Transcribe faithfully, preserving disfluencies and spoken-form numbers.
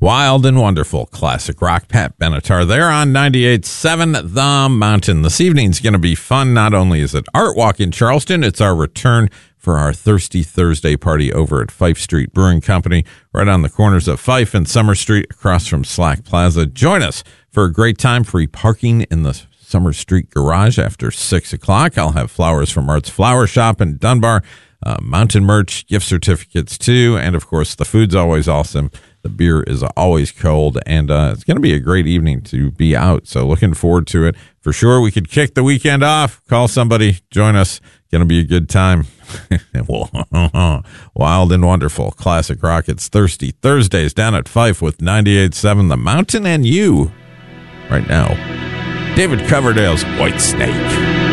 Wild and Wonderful, classic rock. Pat Benatar there on ninety-eight point seven The Mountain. This evening's going to be fun. Not only is it Art Walk in Charleston, it's our return for our Thirsty Thursday party over at Fife Street Brewing Company, right on the corners of Fife and Summer Street, across from Slack Plaza. Join us for a great time. Free parking in the Summer Street garage after six o'clock. I'll have flowers from Art's Flower Shop in Dunbar, uh, mountain merch, gift certificates too, and of course the food's always awesome. The beer is always cold, and uh, it's going to be a great evening to be out. So looking forward to it. For sure, we could kick the weekend off. Call somebody. Join us. Going to be a good time. Wild and Wonderful, classic rock. It's Thirsty Thursdays down at Fife with ninety-eight point seven The Mountain and you. Right now, David Coverdale's White Snake.